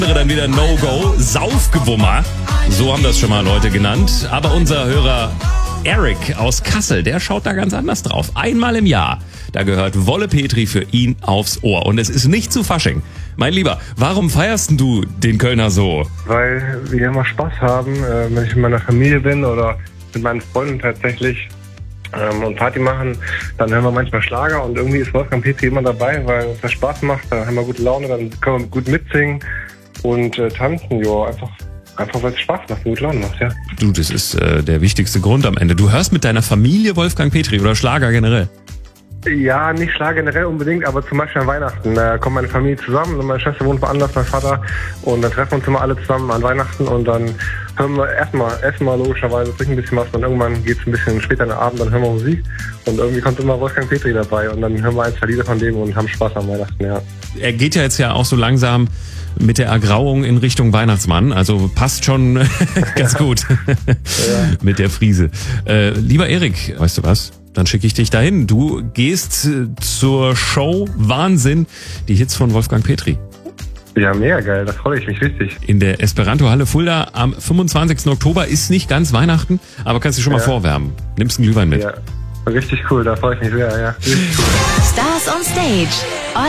Dann wieder No-Go, Saufgewummer. So haben das schon mal Leute genannt. Aber unser Hörer Eric aus Kassel, der schaut da ganz anders drauf. Einmal im Jahr, da gehört Wolle Petri für ihn aufs Ohr. Und es ist nicht zu Fasching. Mein Lieber, warum feierst du den Kölner so? Weil wir immer Spaß haben, wenn ich mit meiner Familie bin oder mit meinen Freunden tatsächlich und Party machen, dann hören wir manchmal Schlager und irgendwie ist Wolfgang Petri immer dabei, weil es das Spaß macht, da haben wir gute Laune, dann können wir gut mitsingen und tanzen, jo, einfach weil es Spaß macht und gute Laune macht, ja. Du, das ist der wichtigste Grund am Ende. Du hörst mit deiner Familie Wolfgang Petri oder Schlager generell? Ja, nicht Schlager generell unbedingt, aber zum Beispiel an Weihnachten. Da kommt meine Familie zusammen und meine Schwester wohnt woanders, mein Vater. Und dann treffen wir uns immer alle zusammen an Weihnachten und dann hören wir essen mal logischerweise, trinken ein bisschen was und irgendwann geht's ein bisschen später in den Abend, dann hören wir Musik und irgendwie kommt immer Wolfgang Petri dabei und dann hören wir ein, zwei Lieder von dem und haben Spaß am Weihnachten, ja. Er geht ja jetzt ja auch so langsam mit der Ergrauung in Richtung Weihnachtsmann, also passt schon ganz gut mit der Frise. Lieber Erik, weißt du was? Dann schicke ich dich dahin. Du gehst zur Show Wahnsinn, die Hits von Wolfgang Petri. Ja, mega geil, das freue ich mich richtig. In der Esperanto-Halle Fulda am 25. Oktober ist nicht ganz Weihnachten, aber kannst du schon mal vorwärmen. Nimmst einen Glühwein mit. Ja, richtig cool, da freue ich mich sehr, ja. Richtig cool. Stars on Stage.